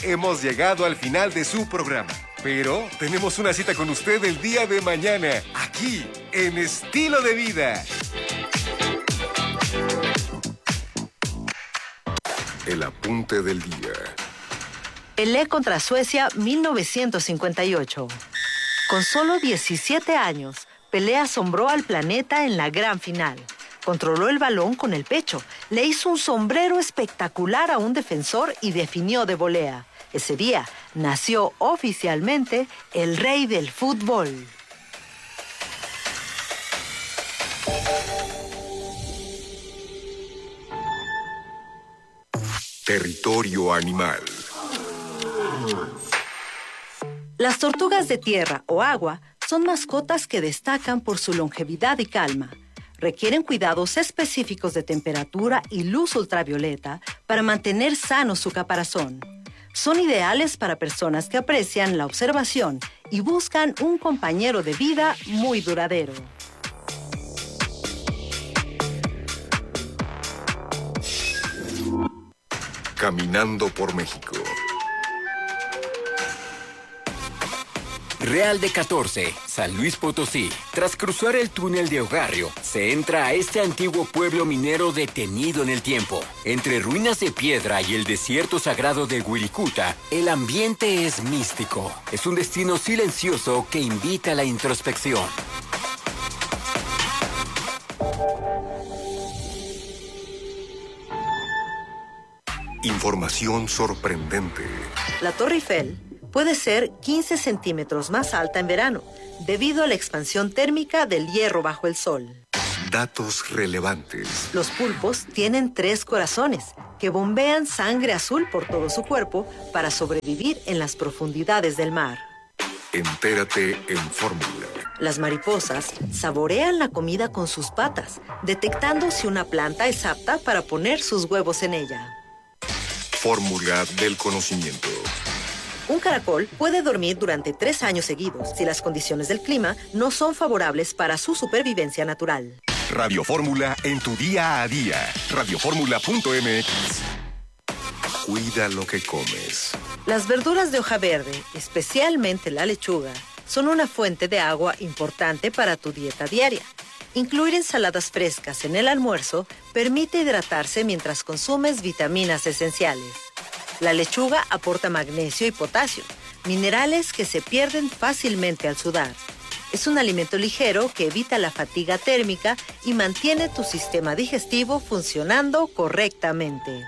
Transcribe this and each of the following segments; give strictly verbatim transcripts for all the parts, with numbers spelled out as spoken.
hemos llegado al final de su programa. Pero tenemos una cita con usted el día de mañana, aquí, en Estilo de Vida. El apunte del día. Pelé contra Suecia mil novecientos cincuenta y ocho. Con solo diecisiete años, Pelé asombró al planeta en la gran final. Controló el balón con el pecho, le hizo un sombrero espectacular a un defensor y definió de volea. Ese día nació oficialmente el rey del fútbol. Territorio animal. Las tortugas de tierra o agua son mascotas que destacan por su longevidad y calma. Requieren cuidados específicos de temperatura y luz ultravioleta para mantener sano su caparazón. Son ideales para personas que aprecian la observación y buscan un compañero de vida muy duradero. Caminando por México. Real de catorce, San Luis Potosí. Tras cruzar el túnel de Ogarrio, se entra a este antiguo pueblo minero detenido en el tiempo. Entre ruinas de piedra y el desierto sagrado de Wirikuta, el ambiente es místico. Es un destino silencioso que invita a la introspección. Información sorprendente. La Torre Eiffel puede ser quince centímetros más alta en verano, debido a la expansión térmica del hierro bajo el sol. Datos relevantes. Los pulpos tienen tres corazones, que bombean sangre azul por todo su cuerpo para sobrevivir en las profundidades del mar. Entérate en Fórmula. Las mariposas saborean la comida con sus patas, detectando si una planta es apta para poner sus huevos en ella. Fórmula del conocimiento. Un caracol puede dormir durante tres años seguidos si las condiciones del clima no son favorables para su supervivencia natural. Radio Fórmula en tu día a día. radio fórmula punto m x. Cuida lo que comes. Las verduras de hoja verde, especialmente la lechuga, son una fuente de agua importante para tu dieta diaria. Incluir ensaladas frescas en el almuerzo permite hidratarse mientras consumes vitaminas esenciales. La lechuga aporta magnesio y potasio, minerales que se pierden fácilmente al sudar. Es un alimento ligero que evita la fatiga térmica y mantiene tu sistema digestivo funcionando correctamente.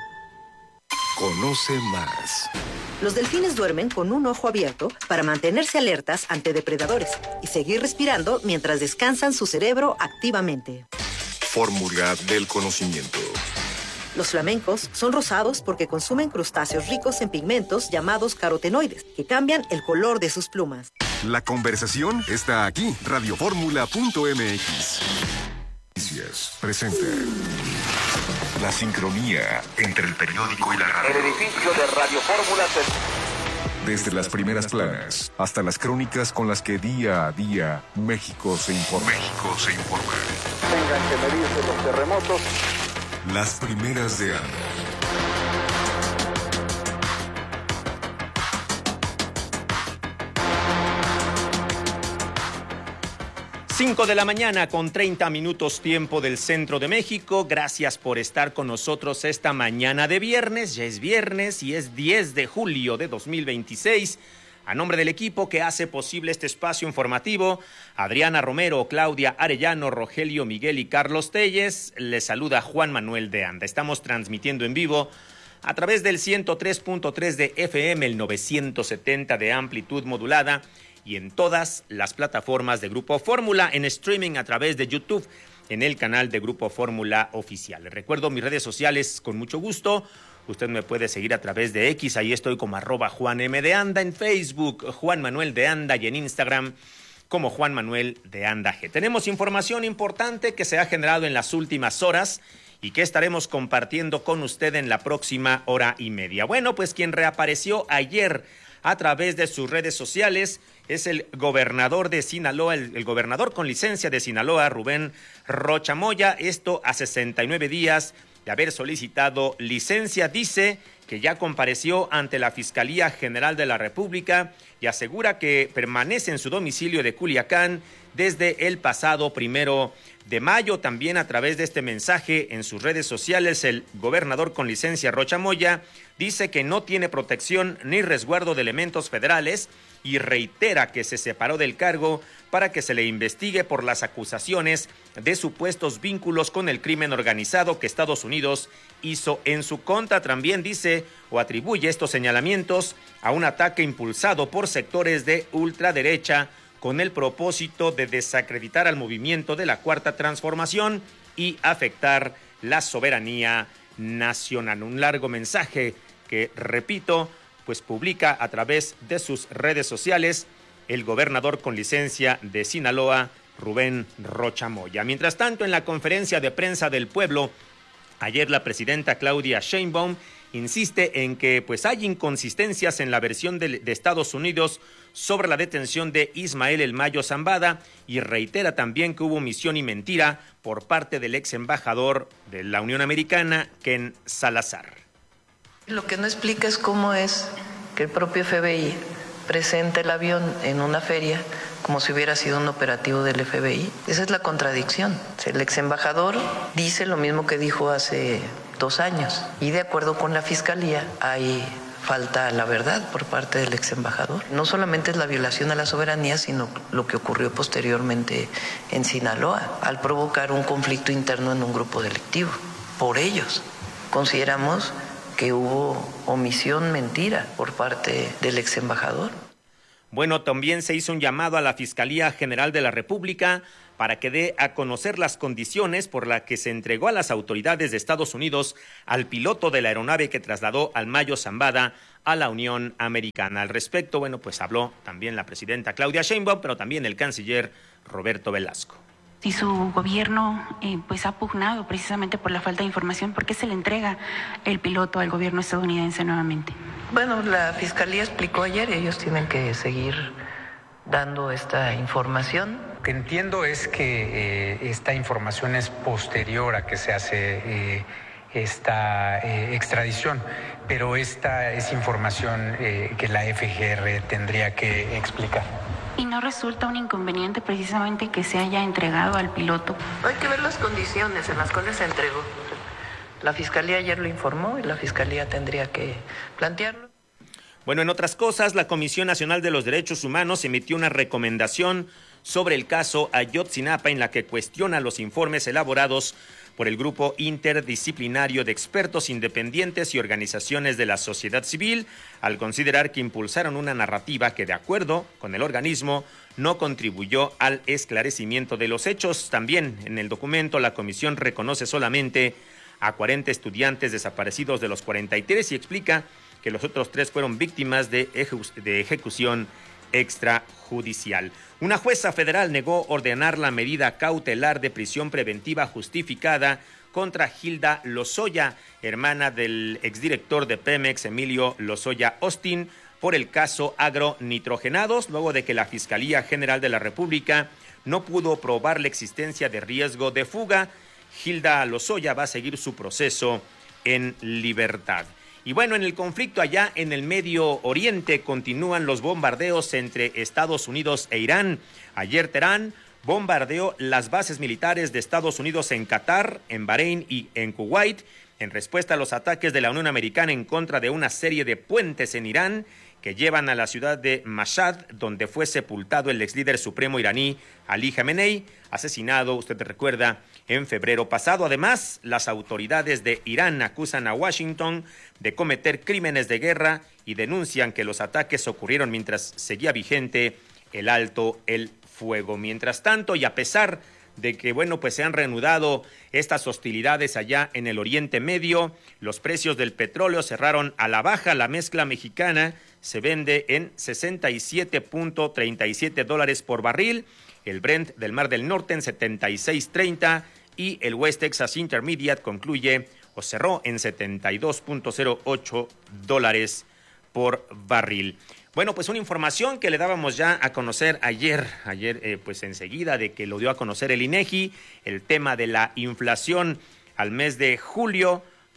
Conoce más. Los delfines duermen con un ojo abierto para mantenerse alertas ante depredadores y seguir respirando mientras descansan su cerebro activamente. Fórmula del conocimiento. Los flamencos son rosados porque consumen crustáceos ricos en pigmentos llamados carotenoides, que cambian el color de sus plumas. La conversación está aquí. radio fórmula punto m x. Noticias presenta la sincronía entre el periódico y la radio. El edificio de Radio Fórmula se... Desde las primeras planas hasta las crónicas con las que día a día México se informa. México se informa. Tengan que medirse los terremotos. Las primeras de Anda. cinco de la mañana con treinta minutos tiempo del centro de México. Gracias por estar con nosotros esta mañana de viernes. Ya es viernes y es diez de julio de dos mil veintiséis. A nombre del equipo que hace posible este espacio informativo, Adriana Romero, Claudia Arellano, Rogelio Miguel y Carlos Telles, les saluda Juan Manuel de Anda. Estamos transmitiendo en vivo a través del ciento tres punto tres de F M, el novecientos setenta de amplitud modulada y en todas las plataformas de Grupo Fórmula, en streaming a través de YouTube, en el canal de Grupo Fórmula Oficial. Les recuerdo mis redes sociales con mucho gusto. Usted me puede seguir a través de X, ahí estoy como arroba Juan M de Anda, en Facebook Juan Manuel de Anda y en Instagram como Juan Manuel de Anda G. Tenemos información importante que se ha generado en las últimas horas y que estaremos compartiendo con usted en la próxima hora y media. Bueno, pues quien reapareció ayer a través de sus redes sociales es el gobernador de Sinaloa, el, el gobernador con licencia de Sinaloa, Rubén Rocha Moya. Esto a sesenta y nueve días de haber solicitado licencia. Dice que ya compareció ante la Fiscalía General de la República y asegura que permanece en su domicilio de Culiacán desde el pasado primero de mayo. También a través de este mensaje en sus redes sociales, el gobernador con licencia Rocha Moya dice que no tiene protección ni resguardo de elementos federales y reitera que se separó del cargo para que se le investigue por las acusaciones de supuestos vínculos con el crimen organizado que Estados Unidos hizo en su contra. También dice o atribuye estos señalamientos a un ataque impulsado por sectores de ultraderecha con el propósito de desacreditar al movimiento de la Cuarta Transformación y afectar la soberanía nacional. Un largo mensaje que, repito, pues publica a través de sus redes sociales el gobernador con licencia de Sinaloa, Rubén Rocha Moya. Mientras tanto, en la conferencia de prensa del pueblo, ayer la presidenta Claudia Sheinbaum insiste en que pues hay inconsistencias en la versión de, de Estados Unidos sobre la detención de Ismael El Mayo Zambada y reitera también que hubo omisión y mentira por parte del ex embajador de la Unión Americana, Ken Salazar. Lo que no explica es cómo es que el propio F B I presenta el avión en una feria como si hubiera sido un operativo del F B I. Esa es la contradicción. El ex embajador dice lo mismo que dijo hace dos años y de acuerdo con la fiscalía hay falta a la verdad por parte del ex embajador. No solamente es la violación a la soberanía, sino lo que ocurrió posteriormente en Sinaloa al provocar un conflicto interno en un grupo delictivo. Por ellos consideramos que hubo omisión, mentira por parte del ex embajador. Bueno, también se hizo un llamado a la Fiscalía General de la República para que dé a conocer las condiciones por las que se entregó a las autoridades de Estados Unidos al piloto de la aeronave que trasladó al Mayo Zambada a la Unión Americana. Al respecto, bueno, pues habló también la presidenta Claudia Sheinbaum, pero también el canciller Roberto Velasco. Si su gobierno eh, pues ha pugnado precisamente por la falta de información, ¿por qué se le entrega el piloto al gobierno estadounidense nuevamente? Bueno, la Fiscalía explicó ayer y ellos tienen que seguir dando esta información. Lo que entiendo es que eh, esta información es posterior a que se hace eh, esta eh, extradición, pero esta es información eh, que la F G R tendría que explicar. ¿Y no resulta un inconveniente precisamente que se haya entregado al piloto? Hay que ver las condiciones en las cuales se entregó. La Fiscalía ayer lo informó y la Fiscalía tendría que plantearlo. Bueno, en otras cosas, la Comisión Nacional de los Derechos Humanos emitió una recomendación sobre el caso Ayotzinapa en la que cuestiona los informes elaborados por el Grupo Interdisciplinario de Expertos Independientes y Organizaciones de la Sociedad Civil, al considerar que impulsaron una narrativa que, de acuerdo con el organismo, no contribuyó al esclarecimiento de los hechos. También en el documento la comisión reconoce solamente a cuarenta estudiantes desaparecidos de los cuarenta y tres y explica que los otros tres fueron víctimas de, eje- de ejecución extrajudicial. Una jueza federal negó ordenar la medida cautelar de prisión preventiva justificada contra Hilda Lozoya, hermana del exdirector de Pemex, Emilio Lozoya Austin, por el caso agronitrogenados, luego de que la Fiscalía General de la República no pudo probar la existencia de riesgo de fuga. Hilda Lozoya va a seguir su proceso en libertad. Y bueno, en el conflicto allá en el Medio Oriente continúan los bombardeos entre Estados Unidos e Irán. Ayer Teherán bombardeó las bases militares de Estados Unidos en Qatar, en Bahrein y en Kuwait, en respuesta a los ataques de la Unión Americana en contra de una serie de puentes en Irán que llevan a la ciudad de Mashhad, donde fue sepultado el ex líder supremo iraní Ali Khamenei, asesinado, usted recuerda, en febrero pasado. Además, las autoridades de Irán acusan a Washington de cometer crímenes de guerra y denuncian que los ataques ocurrieron mientras seguía vigente el alto el fuego. Mientras tanto, y a pesar de que, bueno, pues se han reanudado estas hostilidades allá en el Oriente Medio, los precios del petróleo cerraron a la baja. La mezcla mexicana se vende en sesenta y siete punto treinta y siete dólares por barril, el Brent del Mar del Norte en setenta y seis treinta y el West Texas Intermediate concluye o cerró en setenta y dos punto cero ocho dólares por barril. Bueno, pues una información que le dábamos ya a conocer ayer, ayer eh, pues enseguida de que lo dio a conocer el INEGI, el tema de la inflación al mes de julio,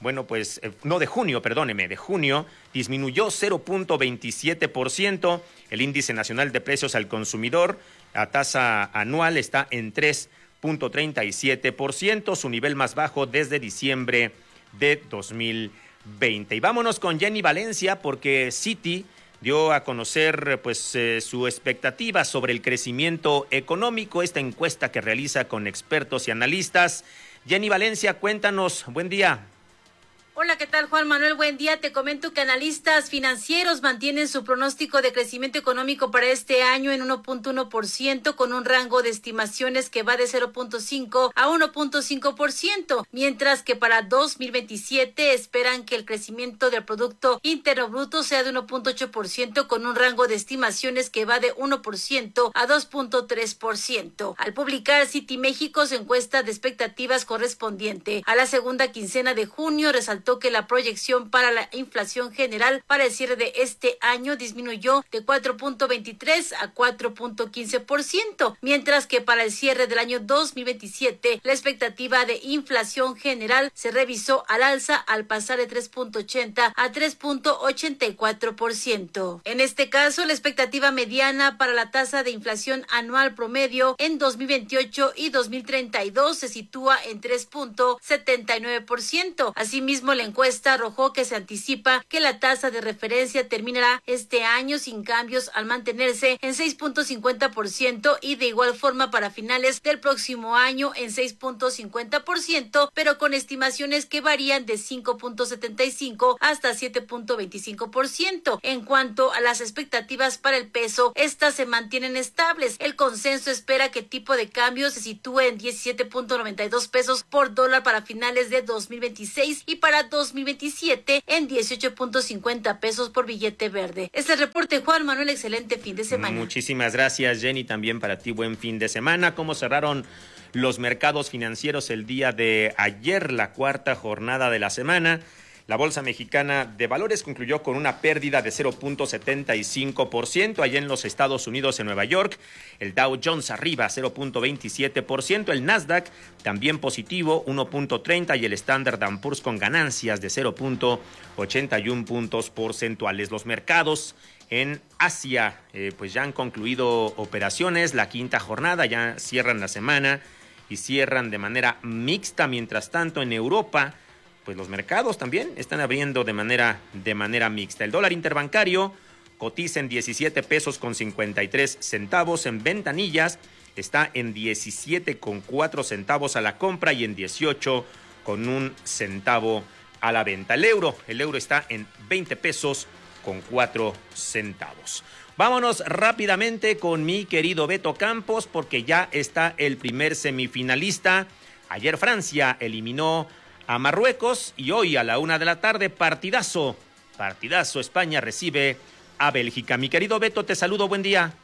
bueno, pues, eh, no de junio, perdóneme, de junio, disminuyó cero punto veintisiete por ciento. El índice nacional de precios al consumidor a tasa anual está en tres punto treinta y siete por ciento, su nivel más bajo desde diciembre de dos mil veinte. Y vámonos con Jenny Valencia, porque Citi dio a conocer pues eh, su expectativa sobre el crecimiento económico, esta encuesta que realiza con expertos y analistas. Jenny Valencia, cuéntanos, buen día. Hola, ¿qué tal, Juan Manuel? Buen día. Te comento que analistas financieros mantienen su pronóstico de crecimiento económico para este año en uno punto uno por ciento, con un rango de estimaciones que va de cero punto cinco a uno punto cinco por ciento, mientras que para dos mil veintisiete esperan que el crecimiento del Producto Interno Bruto sea de uno punto ocho por ciento, con un rango de estimaciones que va de uno por ciento a dos punto tres por ciento. Al publicar Citi México su encuesta de expectativas correspondiente a la segunda quincena de junio, resaltó que la proyección para la inflación general para el cierre de este año disminuyó de cuatro punto veintitrés a cuatro punto quince por ciento, mientras que para el cierre del año dos mil veintisiete la expectativa de inflación general se revisó al alza al pasar de tres punto ochenta a tres punto ochenta y cuatro por ciento. En este caso, la expectativa mediana para la tasa de inflación anual promedio en dos mil veintiocho y dos mil treinta y dos se sitúa en tres punto setenta y nueve por ciento. Asimismo, la encuesta arrojó que se anticipa que la tasa de referencia terminará este año sin cambios al mantenerse en seis punto cincuenta por ciento y de igual forma para finales del próximo año en seis punto cincuenta por ciento, pero con estimaciones que varían de cinco punto setenta y cinco hasta siete punto veinticinco por ciento. En cuanto a las expectativas para el peso, estas se mantienen estables. El consenso espera que el tipo de cambio se sitúe en diecisiete punto noventa y dos pesos por dólar para finales de dos mil veintiséis y para dos mil veintisiete en dieciocho punto cincuenta pesos por billete verde. Este reporte, Juan Manuel, excelente fin de semana. Muchísimas gracias, Jenny, también para ti buen fin de semana. ¿Cómo cerraron los mercados financieros el día de ayer, la cuarta jornada de la semana? La Bolsa Mexicana de Valores concluyó con una pérdida de cero punto setenta y cinco por ciento. Allá en los Estados Unidos, en Nueva York, el Dow Jones arriba cero punto veintisiete por ciento. El Nasdaq también positivo uno punto treinta y el Standard and Poor's con ganancias de cero punto ochenta y uno puntos porcentuales. Los mercados en Asia eh, pues ya han concluido operaciones. La quinta jornada ya cierran la semana y cierran de manera mixta. Mientras tanto, en Europa, pues los mercados también están abriendo de manera, de manera mixta. El dólar interbancario cotiza en diecisiete pesos con cincuenta y tres centavos. En ventanillas está en diecisiete con cuatro centavos a la compra y en dieciocho con un centavo a la venta. El euro, el euro está en veinte pesos con cuatro centavos. Vámonos rápidamente con mi querido Beto Campos, porque ya está el primer semifinalista. Ayer Francia eliminó a Marruecos y hoy a la una de la tarde, partidazo, partidazo, España recibe a Bélgica. Mi querido Beto, te saludo, buen día.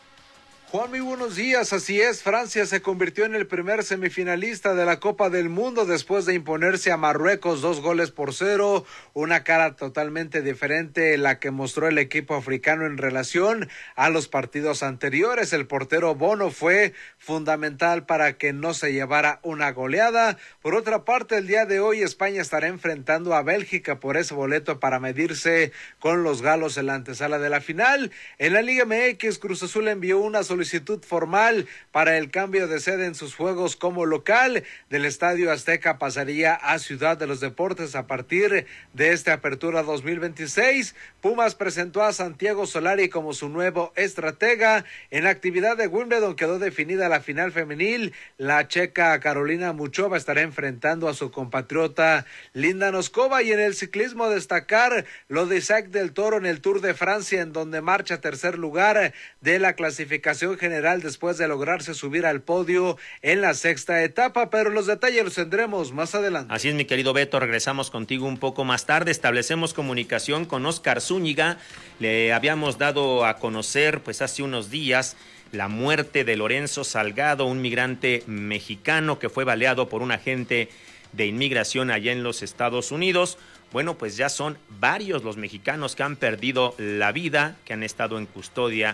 Juan, muy buenos días. Así es, Francia se convirtió en el primer semifinalista de la Copa del Mundo después de imponerse a Marruecos dos goles por cero. Una cara totalmente diferente la que mostró el equipo africano en relación a los partidos anteriores. El portero Bono fue fundamental para que no se llevara una goleada. Por otra parte, el día de hoy España estará enfrentando a Bélgica por ese boleto para medirse con los galos en la antesala de la final. En la Liga M X, Cruz Azul envió una solicitud solicitud formal para el cambio de sede en sus juegos como local. Del Estadio Azteca pasaría a Ciudad de los Deportes a partir de esta apertura dos mil veintiséis. Pumas presentó a Santiago Solari como su nuevo estratega. En la actividad de Wimbledon quedó definida la final femenil. La checa Carolina Muchova estará enfrentando a su compatriota Linda Noskova. Y en el ciclismo destacar lo de Isaac del Toro en el Tour de Francia, en donde marcha tercer lugar de la clasificación general después de lograrse subir al podio en la sexta etapa, pero los detalles los tendremos más adelante. Así es, mi querido Beto, regresamos contigo un poco más tarde. Establecemos comunicación con Óscar Zúñiga. Le habíamos dado a conocer pues hace unos días la muerte de Lorenzo Salgado, un migrante mexicano que fue baleado por un agente de inmigración allá en los Estados Unidos. Bueno, pues ya son varios los mexicanos que han perdido la vida, que han estado en custodia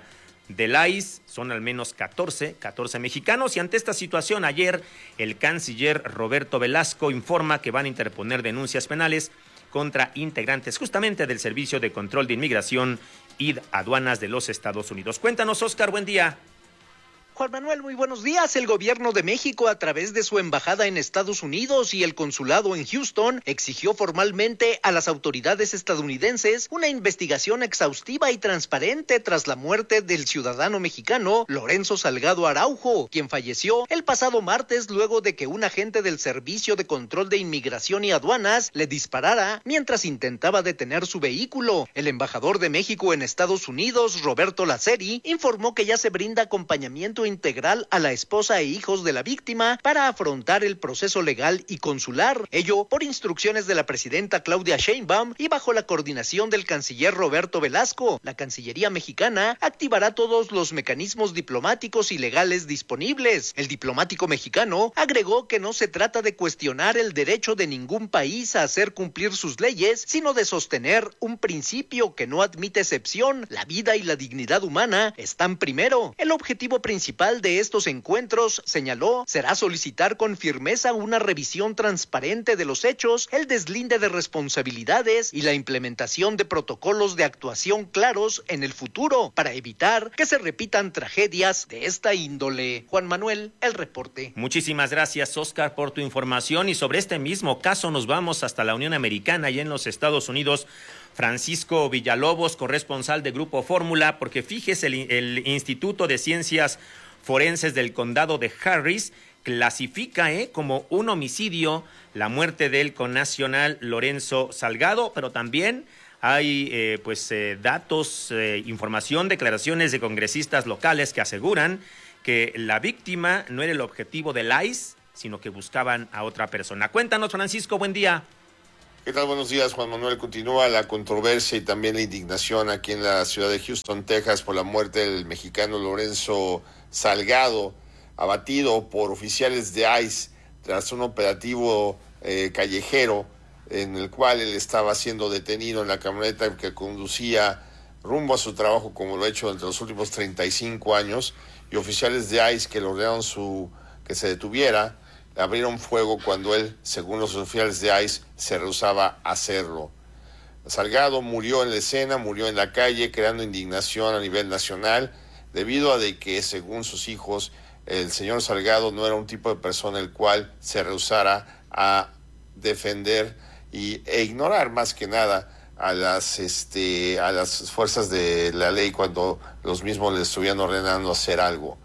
del I C E, son al menos catorce, catorce mexicanos, y ante esta situación ayer el canciller Roberto Velasco informa que van a interponer denuncias penales contra integrantes justamente del Servicio de Control de Inmigración y Aduanas de los Estados Unidos. Cuéntanos, Oscar, buen día. Juan Manuel, muy buenos días. El gobierno de México, a través de su embajada en Estados Unidos y el consulado en Houston, exigió formalmente a las autoridades estadounidenses una investigación exhaustiva y transparente tras la muerte del ciudadano mexicano Lorenzo Salgado Araujo, quien falleció el pasado martes luego de que un agente del Servicio de Control de Inmigración y Aduanas le disparara mientras intentaba detener su vehículo. El embajador de México en Estados Unidos, Roberto Laceri, informó que ya se brinda acompañamiento integral a la esposa e hijos de la víctima para afrontar el proceso legal y consular, ello por instrucciones de la presidenta Claudia Sheinbaum y bajo la coordinación del canciller Roberto Velasco. La Cancillería mexicana activará todos los mecanismos diplomáticos y legales disponibles. El diplomático mexicano agregó que no se trata de cuestionar el derecho de ningún país a hacer cumplir sus leyes, sino de sostener un principio que no admite excepción: la vida y la dignidad humana están primero. El objetivo principal de estos encuentros, señaló, será solicitar con firmeza una revisión transparente de los hechos, el deslinde de responsabilidades y la implementación de protocolos de actuación claros en el futuro para evitar que se repitan tragedias de esta índole. Juan Manuel, el reporte. Muchísimas gracias, Oscar, por tu información. Y sobre este mismo caso nos vamos hasta la Unión Americana y en los Estados Unidos. Francisco Villalobos, corresponsal de Grupo Fórmula, porque fíjese, el, el Instituto de Ciencias Forenses del Condado de Harris clasifica eh, como un homicidio la muerte del connacional Lorenzo Salgado, pero también hay eh, pues eh, datos, eh, información, declaraciones de congresistas locales que aseguran que la víctima no era el objetivo del I C E, sino que buscaban a otra persona. Cuéntanos, Francisco, buen día. ¿Qué tal? Buenos días, Juan Manuel. Continúa la controversia y también la indignación aquí en la ciudad de Houston, Texas, por la muerte del mexicano Lorenzo Salgado, abatido por oficiales de I C E tras un operativo eh, callejero en el cual él estaba siendo detenido en la camioneta que conducía rumbo a su trabajo, como lo ha hecho entre los últimos treinta y cinco años, y oficiales de I C E que le ordenaron su, que se detuviera, abrieron fuego cuando él, según los oficiales de I C E, se rehusaba a hacerlo. Salgado murió en la escena, murió en la calle, creando indignación a nivel nacional, debido a de que, según sus hijos, el señor Salgado no era un tipo de persona el cual se rehusara a defender y, e ignorar más que nada a las, este, a las fuerzas de la ley cuando los mismos le estuvieran ordenando hacer algo.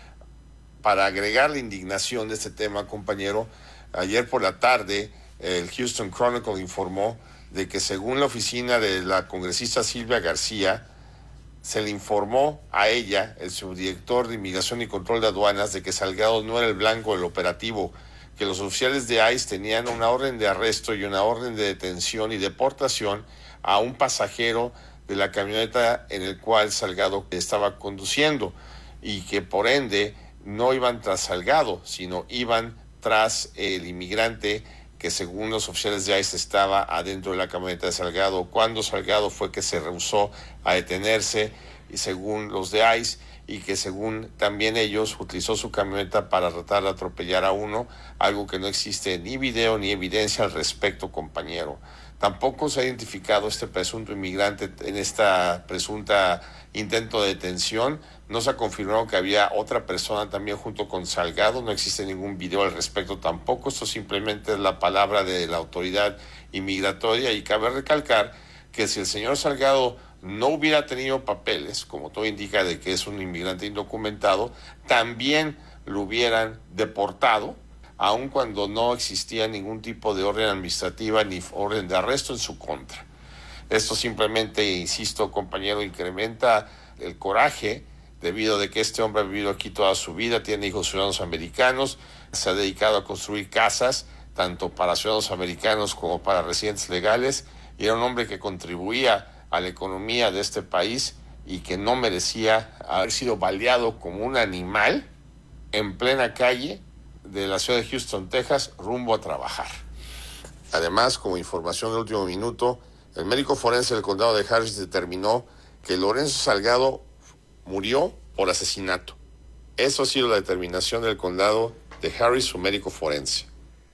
Para agregar la indignación de este tema, compañero, ayer por la tarde el Houston Chronicle informó de que, según la oficina de la congresista Silvia García, se le informó a ella, el subdirector de Inmigración y Control de Aduanas, de que Salgado no era el blanco del operativo, que los oficiales de I C E tenían una orden de arresto y una orden de detención y deportación a un pasajero de la camioneta en el cual Salgado estaba conduciendo, y que por ende no iban tras Salgado, sino iban tras el inmigrante que, según los oficiales de I C E, estaba adentro de la camioneta de Salgado, cuando Salgado fue que se rehusó a detenerse, y según los de I C E, y que según también ellos utilizó su camioneta para tratar de atropellar a uno, algo que no existe ni video ni evidencia al respecto, compañero. Tampoco se ha identificado este presunto inmigrante en esta presunta intento de detención. No se ha confirmado que había otra persona también junto con Salgado. No existe ningún video al respecto tampoco. Esto simplemente es la palabra de la autoridad inmigratoria, y cabe recalcar que si el señor Salgado no hubiera tenido papeles, como todo indica de que es un inmigrante indocumentado, también lo hubieran deportado, aun cuando no existía ningún tipo de orden administrativa ni orden de arresto en su contra. Esto simplemente, insisto, compañero, incrementa el coraje, debido a que este hombre ha vivido aquí toda su vida, tiene hijos ciudadanos americanos, se ha dedicado a construir casas, tanto para ciudadanos americanos como para residentes legales, y era un hombre que contribuía a la economía de este país y que no merecía haber sido baleado como un animal en plena calle de la ciudad de Houston, Texas, rumbo a trabajar. Además, como información de último minuto, el médico forense del condado de Harris determinó que Lorenzo Salgado murió por asesinato. Eso ha sido la determinación del condado de Harris, su médico forense.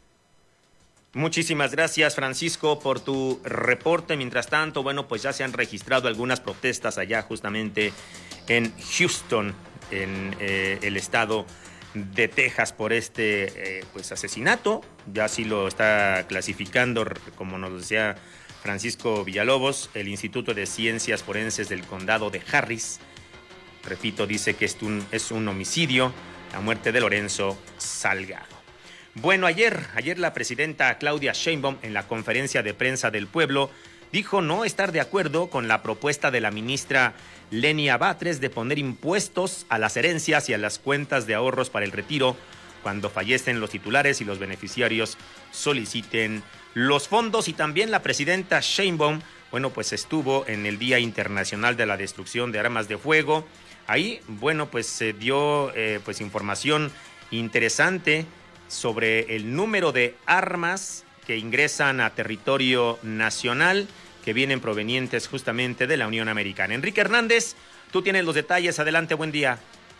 Muchísimas gracias, Francisco, por tu reporte. Mientras tanto, bueno, pues ya se han registrado algunas protestas allá justamente en Houston, en eh, el estado de Texas, por este eh, pues asesinato. Ya sí lo está clasificando, como nos decía Francisco Villalobos, el Instituto de Ciencias Forenses del condado de Harris. Repito, dice que es un, es un homicidio, la muerte de Lorenzo Salgado. Bueno, ayer, ayer la presidenta Claudia Sheinbaum, en la conferencia de prensa del pueblo, dijo no estar de acuerdo con la propuesta de la ministra Lenia Batres de poner impuestos a las herencias y a las cuentas de ahorros para el retiro cuando fallecen los titulares y los beneficiarios soliciten los fondos. Y también la presidenta Sheinbaum, bueno, pues estuvo en el Día Internacional de la Destrucción de Armas de Fuego. Ahí, bueno, pues se dio eh, pues información interesante sobre el número de armas que ingresan a territorio nacional, que vienen provenientes justamente de la Unión Americana. Enrique Hernández, tú tienes los detalles. Adelante, buen día.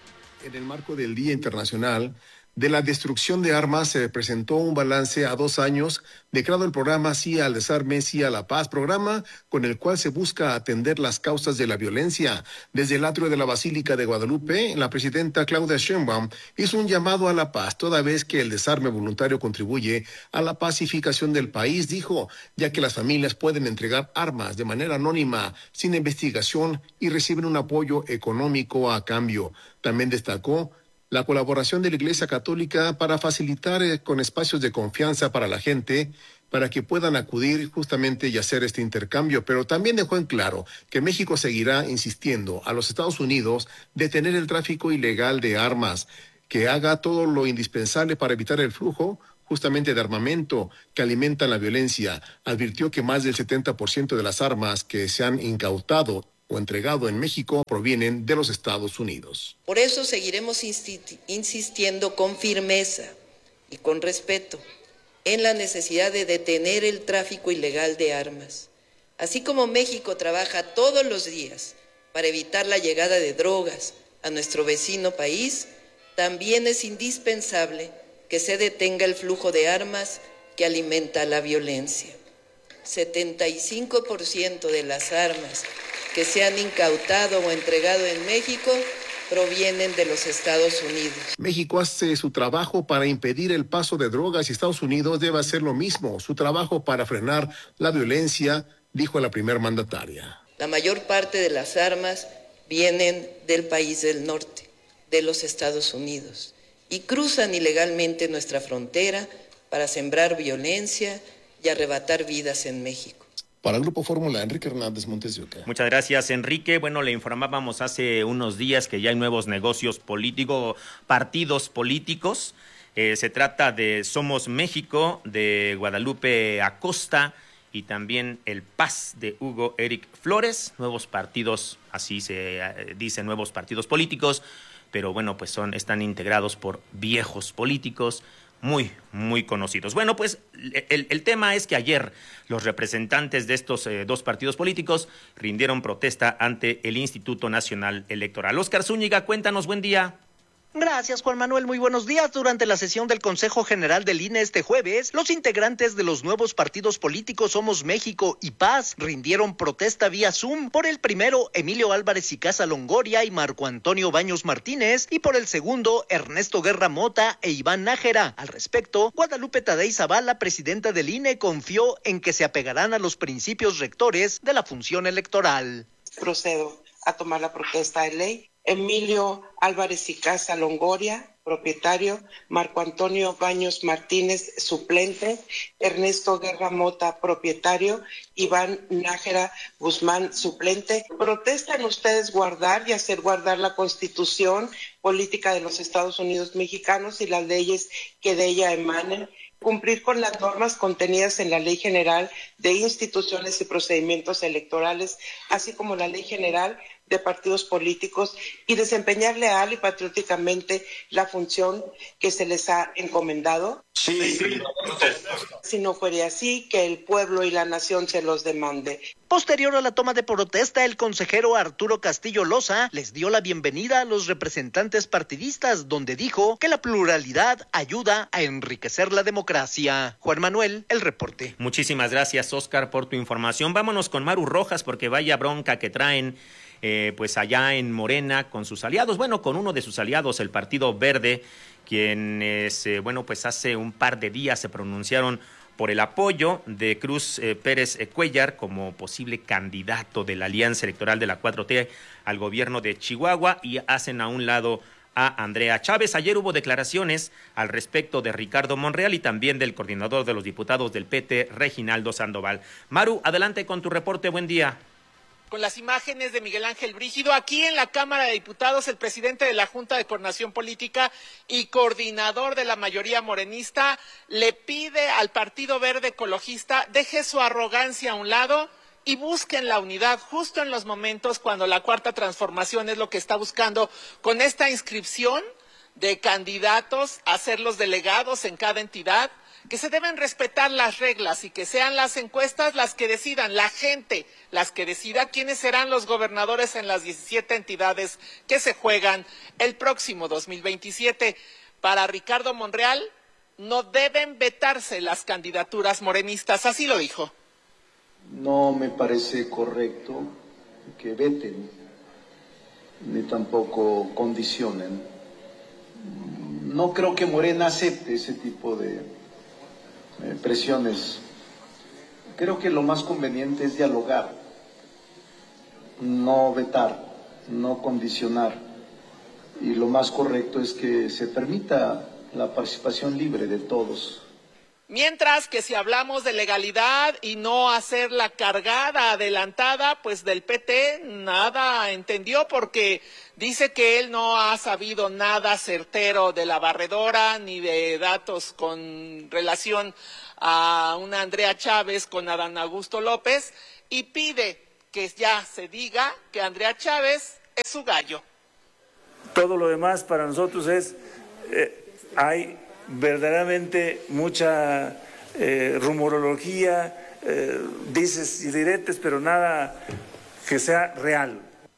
En el marco del Día Internacional de la Destrucción de Armas se presentó un balance a dos años declarado el programa Sí al Desarme, Sí a la Paz, programa con el cual se busca atender las causas de la violencia. Desde el atrio de la Basílica de Guadalupe, la presidenta Claudia Sheinbaum hizo un llamado a la paz, toda vez que el desarme voluntario contribuye a la pacificación del país, dijo, ya que las familias pueden entregar armas de manera anónima, sin investigación, y reciben un apoyo económico a cambio. También destacó la colaboración de la Iglesia Católica para facilitar eh, con espacios de confianza para la gente, para que puedan acudir justamente y hacer este intercambio. Pero también dejó en claro que México seguirá insistiendo a los Estados Unidos detener el tráfico ilegal de armas, que haga todo lo indispensable para evitar el flujo justamente de armamento que alimentan la violencia. Advirtió que más del setenta por ciento de las armas que se han incautado o entregado en México provienen de los Estados Unidos. Por eso seguiremos insistiendo con firmeza y con respeto en la necesidad de detener el tráfico ilegal de armas. Así como México trabaja todos los días para evitar la llegada de drogas a nuestro vecino país, también es indispensable que se detenga el flujo de armas que alimenta la violencia. setenta y cinco por ciento de las armas que se han incautado o entregado en México provienen de los Estados Unidos. México hace su trabajo para impedir el paso de drogas y Estados Unidos debe hacer lo mismo, su trabajo para frenar la violencia, dijo la primer mandataria. La mayor parte de las armas vienen del país del norte, de los Estados Unidos, y cruzan ilegalmente nuestra frontera para sembrar violencia y arrebatar vidas en México. Para el Grupo Fórmula, Enrique Hernández, Montes de Oca. Muchas gracias, Enrique. Bueno, le informábamos hace unos días que ya hay nuevos negocios políticos, partidos políticos. Eh, se trata de Somos México, de Guadalupe Acosta, y también el P A S de Hugo Eric Flores. Nuevos partidos, así se eh, dice, nuevos partidos políticos, pero bueno, pues son, están integrados por viejos políticos muy, muy conocidos. Bueno, pues el, el tema es que ayer los representantes de estos eh, dos partidos políticos rindieron protesta ante el Instituto Nacional Electoral. Óscar Zúñiga, cuéntanos, buen día. Gracias, Juan Manuel. Muy buenos días. Durante la sesión del Consejo General del I N E este jueves, los integrantes de los nuevos partidos políticos Somos México y P A S rindieron protesta vía Zoom. Por el primero, Emilio Álvarez y Casa Longoria y Marco Antonio Baños Martínez, y por el segundo, Ernesto Guerra Mota e Iván Nájera. Al respecto, Guadalupe Tadei Zavala, presidenta del I N E, confió en que se apegarán a los principios rectores de la función electoral. Procedo a tomar la protesta de ley. Emilio Álvarez y Casa Longoria, propietario, Marco Antonio Baños Martínez, suplente, Ernesto Guerra Mota, propietario, Iván Nájera Guzmán, suplente. Protestan ustedes guardar y hacer guardar la Constitución política de los Estados Unidos mexicanos y las leyes que de ella emanen, cumplir con las normas contenidas en la Ley General de Instituciones y Procedimientos Electorales, así como la Ley General de Partidos Políticos, y desempeñar leal y patrióticamente la función que se les ha encomendado. Sí, sí. Si no fuera así, que el pueblo y la nación se los demande. Posterior a la toma de protesta, el consejero Arturo Castillo Loza les dio la bienvenida a los representantes partidistas, donde dijo que la pluralidad ayuda a enriquecer la democracia. Juan Manuel, el reporte. Muchísimas gracias, Oscar, por tu información. Vámonos con Maru Rojas, porque vaya bronca que traen eh, pues allá en Morena con sus aliados. Bueno, con uno de sus aliados, el Partido Verde, quienes, eh, bueno, pues hace un par de días se pronunciaron por el apoyo de Cruz eh, Pérez eh, Cuellar como posible candidato de la Alianza Electoral de la cuatro T al gobierno de Chihuahua, y hacen a un lado a Andrea Chávez. Ayer hubo declaraciones al respecto de Ricardo Monreal y también del coordinador de los diputados del P T, Reginaldo Sandoval. Maru, adelante con tu reporte, buen día. Con las imágenes de Miguel Ángel Brígido, aquí en la Cámara de Diputados, el presidente de la Junta de Coordinación Política y coordinador de la mayoría morenista le pide al Partido Verde Ecologista deje su arrogancia a un lado y busquen la unidad justo en los momentos cuando la Cuarta Transformación es lo que está buscando con esta inscripción de candidatos a ser los delegados en cada entidad, que se deben respetar las reglas y que sean las encuestas las que decidan, la gente las que decida quiénes serán los gobernadores en las diecisiete entidades que se juegan el próximo dos mil veintisiete. Para Ricardo Monreal, no deben vetarse las candidaturas morenistas, así lo dijo. No me parece correcto que veten, ni tampoco condicionen. No creo que Morena acepte ese tipo de Eh, presiones. Creo que lo más conveniente es dialogar, no vetar, no condicionar, y lo más correcto es que se permita la participación libre de todos. Mientras que si hablamos de legalidad y no hacer la cargada adelantada, pues del P T nada entendió, porque dice que él no ha sabido nada certero de la barredora ni de datos con relación a una Andrea Chávez con Adán Augusto López, y pide que ya se diga que Andrea Chávez es su gallo. Todo lo demás para nosotros es, eh, hay verdaderamente mucha eh, rumorología, eh, dices y diretes, pero nada que sea real.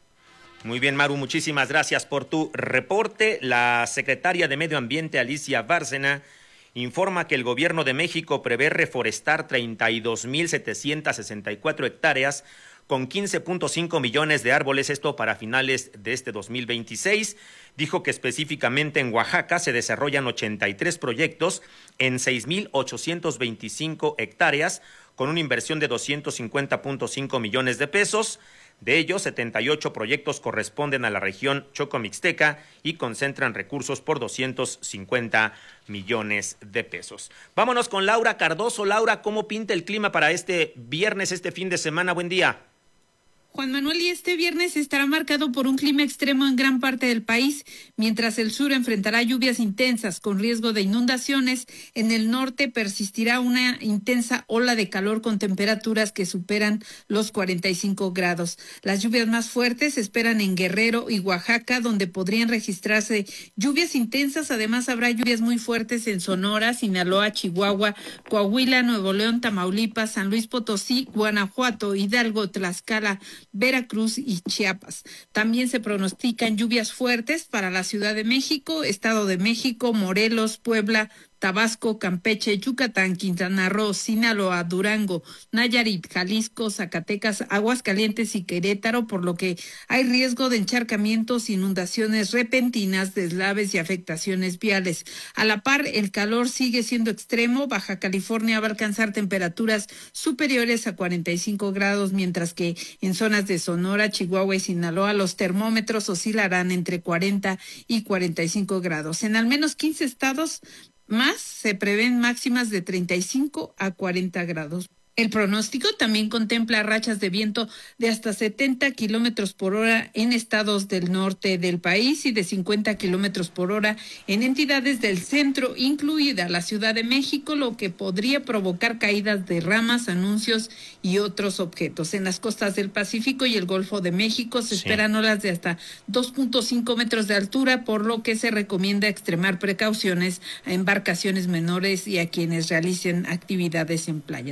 Muy bien, Maru, muchísimas gracias por tu reporte. La secretaria de Medio Ambiente, Alicia Bárcena, informa que el gobierno de México prevé reforestar treinta y dos mil setecientas sesenta y cuatro hectáreas con quince punto cinco millones de árboles, esto para finales de este dos mil veintiséis. Dijo que específicamente en Oaxaca se desarrollan ochenta y tres proyectos en seis mil ochocientas veinticinco hectáreas con una inversión de doscientos cincuenta punto cinco millones de pesos. De ellos, setenta y ocho proyectos corresponden a la región Choco-Mixteca y concentran recursos por doscientos cincuenta millones de pesos. Vámonos con Laura Cardoso. Laura, ¿cómo pinta el clima para este viernes, este fin de semana? Buen día. Juan Manuel, y este viernes estará marcado por un clima extremo en gran parte del país, mientras el sur enfrentará lluvias intensas con riesgo de inundaciones. En el norte persistirá una intensa ola de calor con temperaturas que superan los cuarenta y cinco grados. Las lluvias más fuertes se esperan en Guerrero y Oaxaca, donde podrían registrarse lluvias intensas. Además, habrá lluvias muy fuertes en Sonora, Sinaloa, Chihuahua, Coahuila, Nuevo León, Tamaulipas, San Luis Potosí, Guanajuato, Hidalgo, Tlaxcala, Veracruz y Chiapas. También se pronostican lluvias fuertes para la Ciudad de México, Estado de México, Morelos, Puebla, Tabasco, Campeche, Yucatán, Quintana Roo, Sinaloa, Durango, Nayarit, Jalisco, Zacatecas, Aguascalientes y Querétaro, por lo que hay riesgo de encharcamientos, inundaciones repentinas, deslaves y afectaciones viales. A la par, el calor sigue siendo extremo. Baja California va a alcanzar temperaturas superiores a cuarenta y cinco grados, mientras que en zonas de Sonora, Chihuahua y Sinaloa los termómetros oscilarán entre cuarenta y cuarenta y cinco grados. En al menos quince estados más se prevén máximas de treinta y cinco a cuarenta grados. El pronóstico también contempla rachas de viento de hasta setenta kilómetros por hora en estados del norte del país y de cincuenta kilómetros por hora en entidades del centro, incluida la Ciudad de México, lo que podría provocar caídas de ramas, anuncios y otros objetos. En las costas del Pacífico y el Golfo de México se sí. esperan olas de hasta dos punto cinco metros de altura, por lo que se recomienda extremar precauciones a embarcaciones menores y a quienes realicen actividades en playas. Bien.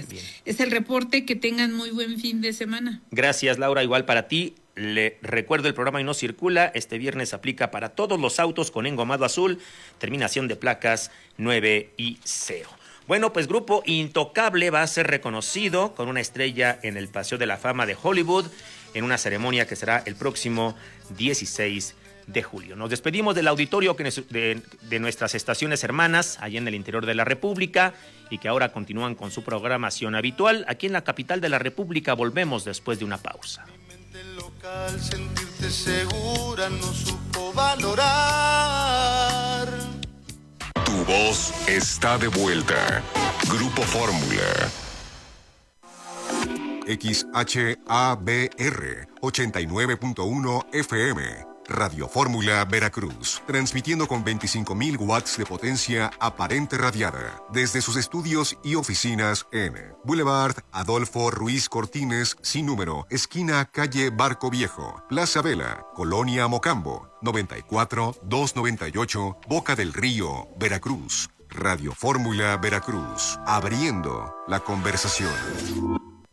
Es el reporte, que tengan muy buen fin de semana. Gracias, Laura, igual para ti. Le recuerdo, el programa Y No Circula este viernes aplica para todos los autos con engomado azul, terminación de placas nueve y cero. Bueno, pues Grupo Intocable va a ser reconocido con una estrella en el Paseo de la Fama de Hollywood en una ceremonia que será el próximo dieciséis de julio. Nos despedimos del auditorio que de, de nuestras estaciones hermanas allá en el interior de la República y que ahora continúan con su programación habitual. Aquí en la capital de la República volvemos después de una pausa. Local, sentirte segura no supo valorar. Tu voz está de vuelta. Grupo Fórmula. X H A B R ochenta y nueve punto uno F M. Radio Fórmula Veracruz, transmitiendo con veinticinco mil watts de potencia aparente radiada desde sus estudios y oficinas en Boulevard Adolfo Ruiz Cortines, sin número, esquina calle Barco Viejo, Plaza Vela, Colonia Mocambo, noventa y cuatro doscientos noventa y ocho, Boca del Río, Veracruz. Radio Fórmula Veracruz, abriendo la conversación.